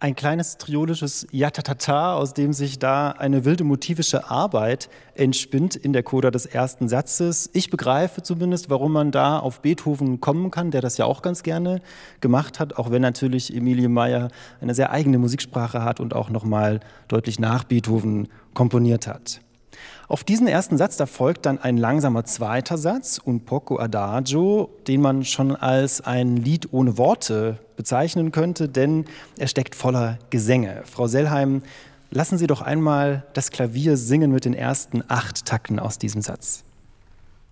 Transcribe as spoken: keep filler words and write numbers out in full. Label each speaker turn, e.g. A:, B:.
A: Ein kleines triolisches Ja-ta-ta-ta, aus dem sich da eine wilde motivische Arbeit entspinnt in der Coda des ersten Satzes. Ich begreife zumindest, warum man da auf Beethoven kommen kann, der das ja auch ganz gerne gemacht hat, auch wenn natürlich Emilie Meyer eine sehr eigene Musiksprache hat und auch nochmal deutlich nach Beethoven komponiert hat. Auf diesen ersten Satz, da folgt dann ein langsamer zweiter Satz, Un poco adagio, den man schon als ein Lied ohne Worte bezeichnen könnte, denn er steckt voller Gesänge. Frau Sellheim, lassen Sie doch einmal das Klavier singen mit den ersten acht Takten aus diesem Satz.